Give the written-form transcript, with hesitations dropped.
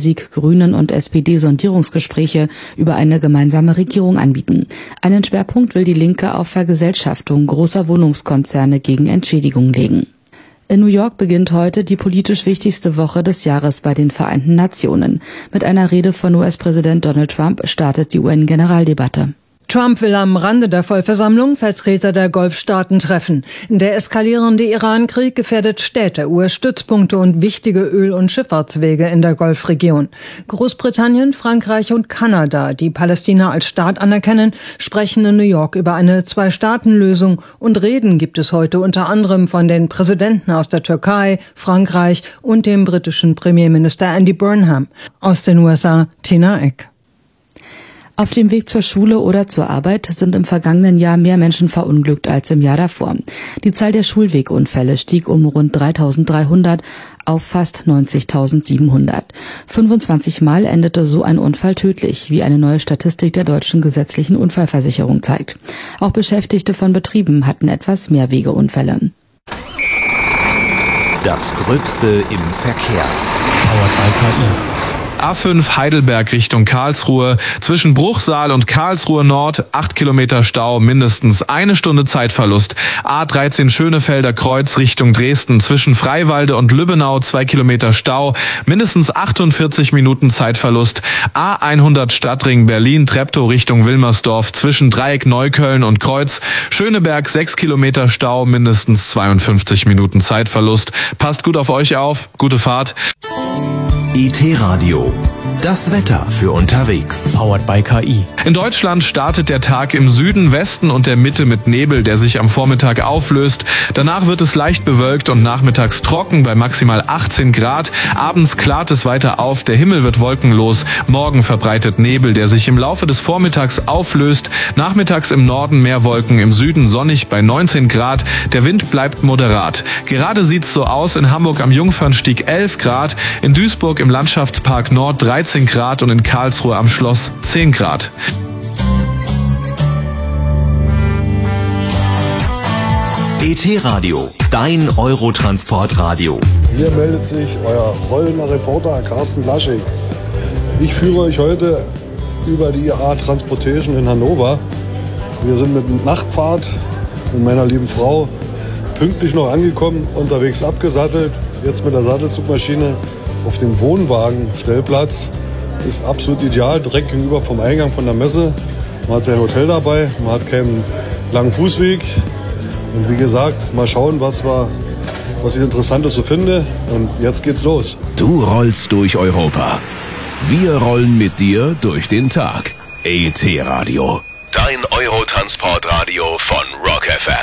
Wahlsieg Grünen und SPD Sondierungsgespräche über eine gemeinsame Regierung anbieten. Einen Schwerpunkt will die Linke auf Vergesellschaftung großer Wohnungskonzerne gegen Entschädigung legen. In New York beginnt heute die politisch wichtigste Woche des Jahres bei den Vereinten Nationen. Mit einer Rede von US-Präsident Donald Trump startet die UN-Generaldebatte. Trump will am Rande der Vollversammlung Vertreter der Golfstaaten treffen. Der eskalierende Iran-Krieg gefährdet Städte, US-Stützpunkte und wichtige Öl- und Schifffahrtswege in der Golfregion. Großbritannien, Frankreich und Kanada, die Palästina als Staat anerkennen, sprechen in New York über eine Zwei-Staaten-Lösung und Reden gibt es heute unter anderem von den Präsidenten aus der Türkei, Frankreich und dem britischen Premierminister Andy Burnham. Aus den USA, Tina Eck. Auf dem Weg zur Schule oder zur Arbeit sind im vergangenen Jahr mehr Menschen verunglückt als im Jahr davor. Die Zahl der Schulwegunfälle stieg um rund 3.300 auf fast 90.700. 25 Mal endete so ein Unfall tödlich, wie eine neue Statistik der Deutschen Gesetzlichen Unfallversicherung zeigt. Auch Beschäftigte von Betrieben hatten etwas mehr Wegeunfälle. Das Gröbste im Verkehr. Powered by KI. A5 Heidelberg Richtung Karlsruhe. Zwischen Bruchsal und Karlsruhe Nord 8 Kilometer Stau, mindestens 1 Stunde Zeitverlust. A13 Schönefelder Kreuz Richtung Dresden. Zwischen Freiwalde und Lübbenau 2 Kilometer Stau, mindestens 48 Minuten Zeitverlust. A100 Stadtring Berlin Treptow Richtung Wilmersdorf. Zwischen Dreieck Neukölln und Kreuz Schöneberg 6 Kilometer Stau, mindestens 52 Minuten Zeitverlust. Passt gut auf euch auf. Gute Fahrt. IT-Radio. Das Wetter für unterwegs. Powered by KI. In Deutschland startet der Tag im Süden, Westen und der Mitte mit Nebel, der sich am Vormittag auflöst. Danach wird es leicht bewölkt und nachmittags trocken bei maximal 18 Grad. Abends klart es weiter auf, der Himmel wird wolkenlos. Morgen verbreitet Nebel, der sich im Laufe des Vormittags auflöst. Nachmittags im Norden mehr Wolken, im Süden sonnig bei 19 Grad. Der Wind bleibt moderat. Gerade sieht's so aus: in Hamburg am Jungfernstieg 11 Grad, in Duisburg im Landschaftspark Nord 13 Grad und in Karlsruhe am Schloss 10 Grad. IT-Radio, dein Eurotransport-Radio. Hier meldet sich euer rollender Reporter Carsten Laschig. Ich führe euch heute über die IAA Transportation in Hannover. Wir sind mit Nachtfahrt mit meiner lieben Frau pünktlich noch angekommen, unterwegs abgesattelt, jetzt mit der Sattelzugmaschine auf dem Wohnwagenstellplatz. Ist absolut ideal, direkt gegenüber vom Eingang von der Messe. Man hat sein Hotel dabei, man hat keinen langen Fußweg. Und wie gesagt, mal schauen, was ich Interessantes so finde. Und jetzt geht's los. Du rollst durch Europa. Wir rollen mit dir durch den Tag. IT-Radio. Dein Eurotransportradio von Rock FM.